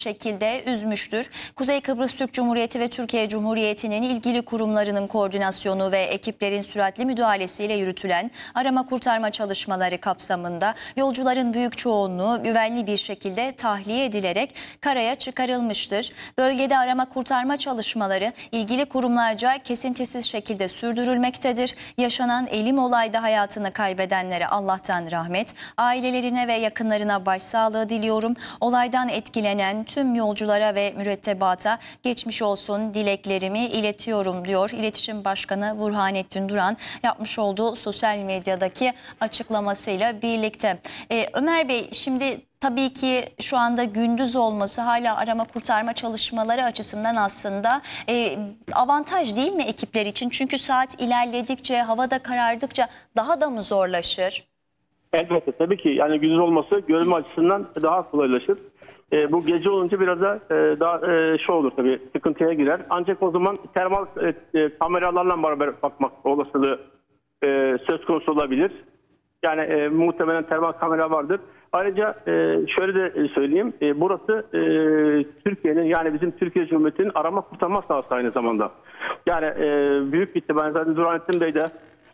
şekilde üzmüştür. Kuzey Kıbrıs Türk Cumhuriyeti ve Türkiye Cumhuriyeti'nin ilgili kurumlarının koordinasyonu ve ekiplerin süratli müdahalesiyle yürütülen arama kurtarma çalışmaları kapsamında yolcuların büyük çoğunluğu güvenli bir şekilde tahliye edilerek karaya çıkarılmıştır. Bölgede arama kurtarma çalışmaları ilgili kurumlarca kesintisiz şekilde sürdürülmektedir. Yaşanan elim olayda hayatını kaybedenlere Allah'tan rahmet, ailelerine ve yakınlarına başsağlığı diliyorum. Olaydan etkilenen tüm yolculara ve mürettebata geçmiş olsun dileklerimi iletiyorum diyor. İletişim Başkanı Burhanettin Duran yapmış olduğu sosyal medyadaki açıklamasıyla birlikte. Ömer Bey, şimdi tabii ki şu anda gündüz olması hala arama kurtarma çalışmaları açısından aslında avantaj değil mi ekipler için? Çünkü saat ilerledikçe, havada karardıkça daha da mı zorlaşır? Elbette, tabii ki. Yani gündüz olması görme açısından daha kolaylaşır. Bu gece olunca biraz da daha olur tabii, sıkıntıya girer. Ancak o zaman termal kameralarla beraber bakmak olasılığı söz konusu olabilir. Yani muhtemelen termal kamera vardır. Ayrıca şöyle de söyleyeyim, burası Türkiye'nin, yani bizim Türkiye Cumhuriyeti'nin arama kurtarma sahası aynı zamanda. Yani büyük bir ihtimalle zaten Burhanettin Bey de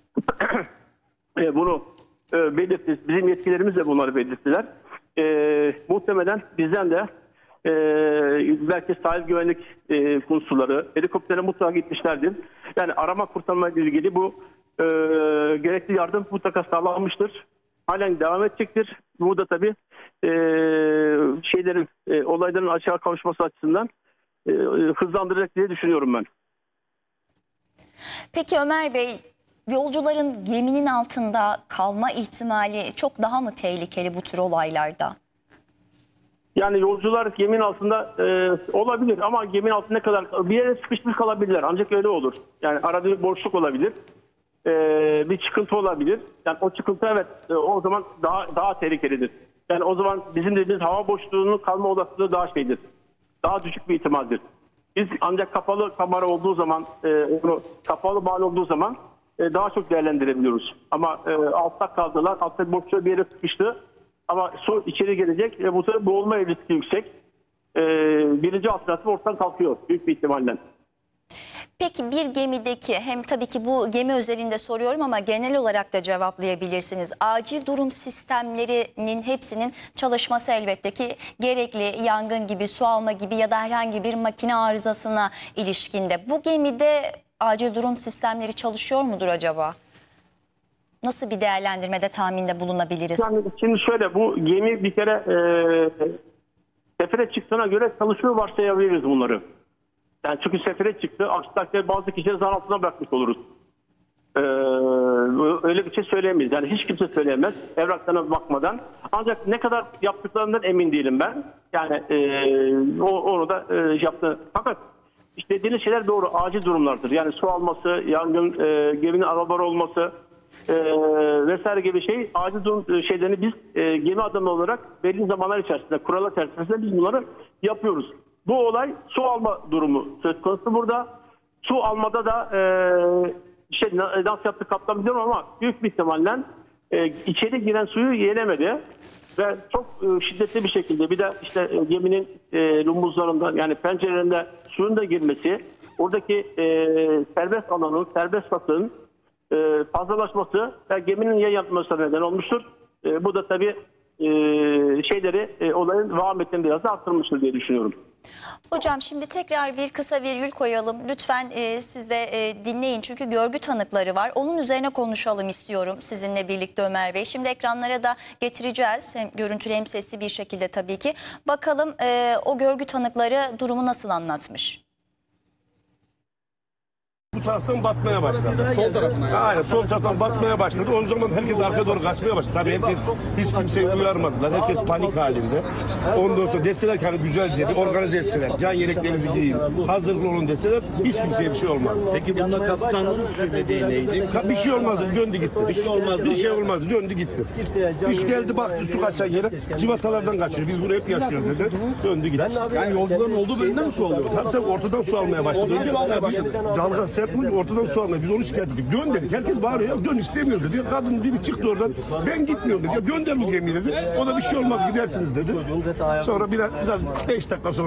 bunu belirtti. Bizim yetkililerimiz de bunları belirttiler. Muhtemelen bizden de belki sahil güvenlik unsurları, helikoptere mutlaka gitmişlerdir. Yani arama kurtarma ile ilgili bu gerekli yardım mutlaka sağlanmıştır. Halen devam edecektir. Bu da tabii olayların açığa kavuşması açısından hızlandıracak diye düşünüyorum ben. Peki Ömer Bey, yolcuların geminin altında kalma ihtimali çok daha mı tehlikeli bu tür olaylarda? Yani yolcular geminin altında olabilir ama geminin altında ne kadar bir yere sıkışmış kalabilirler. Ancak öyle olur. Yani arada bir boşluk olabilir. Bir çıkıntı olabilir. Yani o çıkıntı, evet, o zaman daha tehlikelidir. Yani o zaman bizim dediğimiz hava boşluğunun kalma olasılığı daha şeydir. Daha düşük bir ihtimaldir. Biz ancak kapalı kamera olduğu zaman, kapalı bağlı olduğu zaman daha çok değerlendirebiliyoruz. Ama altta kaldılar, altta boşluğa bir yere sıkıştı. Ama su içeri gelecek ve bu sefer boğulma riski yüksek. Birinci alternatif ortadan kalkıyor büyük bir ihtimalle. Peki bir gemideki, hem tabii ki bu gemi özelinde soruyorum ama genel olarak da cevaplayabilirsiniz. Acil durum sistemlerinin hepsinin çalışması elbette ki gerekli, yangın gibi, su alma gibi ya da herhangi bir makine arızasına ilişkinde. Bu gemide acil durum sistemleri çalışıyor mudur acaba? Nasıl bir değerlendirmede, tahminde bulunabiliriz? Yani şimdi şöyle, bu gemi bir kere sefere çıktığına göre çalışıyor varsayabiliriz bunları. Yani çünkü sefere çıktı, aksi takdirde bazı kişileri zan altına bırakmış oluruz. Öyle bir şey söyleyemeyiz. Yani hiç kimse söyleyemez evraklarına bakmadan. Ancak ne kadar yaptıklarından emin değilim ben. Yani onu da yaptı. Fakat işte dediğiniz şeyler doğru. Acil durumlardır. Yani su alması, yangın, geminin arabaları olması vesaire gibi acil durum şeylerini biz gemi adamı olarak belli zamanlar içerisinde, kurallar çerçevesinde biz bunları yapıyoruz. Bu olay su alma durumu söz konusu burada. Su almada da nasıl yaptı kaptan biliyorum ama büyük bir ihtimalle içeri giren suyu yenemedi ve çok şiddetli bir şekilde, bir de işte geminin lumbuzlarında, yani pencerelerinde suyun da girmesi, oradaki serbest alanın, serbest satığın fazlalaşması ve geminin yanmasına neden olmuştur. Bu da tabii olayın vahametini biraz da arttırmıştır diye düşünüyorum. Hocam şimdi tekrar bir kısa virgül koyalım. Lütfen siz de dinleyin çünkü görgü tanıkları var. Onun üzerine konuşalım istiyorum sizinle birlikte Ömer Bey. Şimdi ekranlara da getireceğiz. Hem görüntülü hem sesli bir şekilde tabii ki. Bakalım o görgü tanıkları durumu nasıl anlatmış? Bu taraftan batmaya başladı. Sol tarafından yani. Aynen, sol taraftan batmaya başladı. O zaman herkes arkaya doğru kaçmaya başladı. Tabii herkes, hiç kimseyi uyarmadılar. Herkes panik halinde. Ondan sonra deseler ki hani güzelce organize etseler, can yeleklerinizi giyin, hazırlıklı olun deseler hiç kimseye bir şey olmaz. Peki bunda kaptanın söylediği neydi? Bir şey olmazdı, döndü gitti. Bir şey olmazdı. Bir şey olmazdı, döndü gitti. İş geldi baktı su kaçan yere, civatalardan kaçıyor. Biz bunu hep yaşıyoruz dedi. Döndü gitti. Yani yolcuların olduğu bölümde mi su alıyor? Tabii ortadan su almaya başladı. Dalga sert yapılınca ortadan soğanlar biz onu şikayet ettik. Dön dedik. Herkes bağırıyor. Ya, dön istemiyoruz dedi. Kadın biri çıktı oradan. Ben gitmiyorum dedi. Ya gönder bu gemiyi dedi. O da bir şey olmaz gidersiniz dedi. Sonra biraz 5 dakika sonra